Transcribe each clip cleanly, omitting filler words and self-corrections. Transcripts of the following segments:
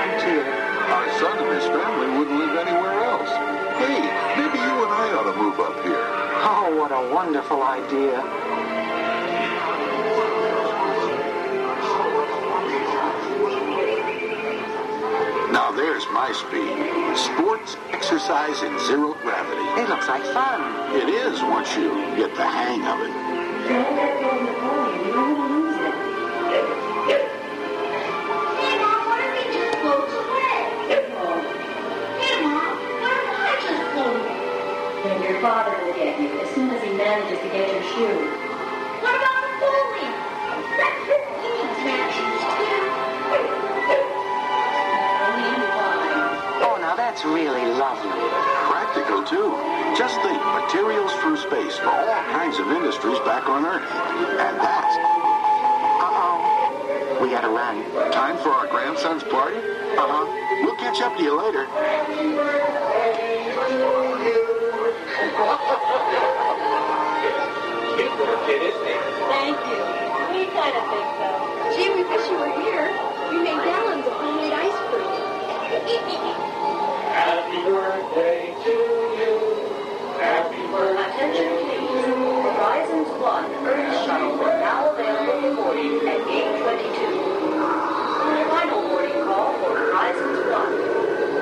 frontier. Our son and his family wouldn't live anywhere else. Hey, maybe you and I ought to move up here. Oh, what a wonderful idea. Now there's my speed. Sports, exercise, and zero gravity. It looks like fun. It is once you get the hang of it. Don't let go of the pony. You're going to lose it. Hey, Mom, what if we just float away? Hey, Mom, what if I just float? Then your father will get you as soon as he manages to get your shoe. What about the bowling? He needs matches, too. Only in fine. Oh, now that's really lovely. Practical, too. Just think, materials through space for all kinds of industries back on Earth. And that's Uh-oh. We gotta run. time for our grandson's party? Uh-huh. We'll catch up to you later. Cute little kid, isn't he? Thank you. We kind of think so. Gee, we wish you were here. We made gallons of homemade ice cream. Happy birthday to you. Happy Attention please. Horizons 1 Earth Shuttle is now available for boarding at gate 22. Final boarding call for Horizons 1.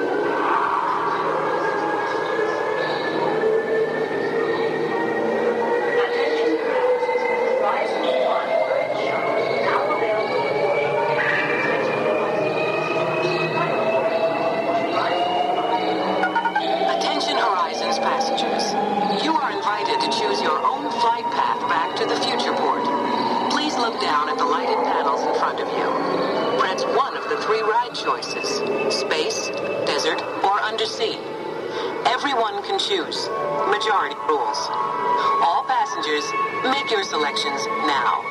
Attention please. Horizons 1 Earth Shuttle is now available for boarding at gate 22. Final boarding call for Horizons 1. Attention Horizons passengers. You are invited to choose your own flight path back to the future port. Please look down at the lighted panels in front of you. Press one of the 3 ride choices: space, desert, or undersea. Everyone can choose. Majority rules. All passengers, make your selections now.